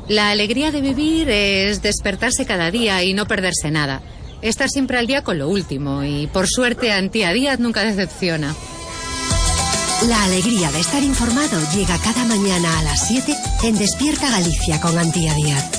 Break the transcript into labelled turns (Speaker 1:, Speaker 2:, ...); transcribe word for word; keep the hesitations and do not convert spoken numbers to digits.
Speaker 1: La alegría de vivir es despertarse cada día y no perderse nada. Estar siempre al día con lo último y, por suerte, Antía Díaz nunca decepciona.
Speaker 2: La alegría de estar informado llega cada mañana a las siete en Despierta Galicia con Antía Díaz.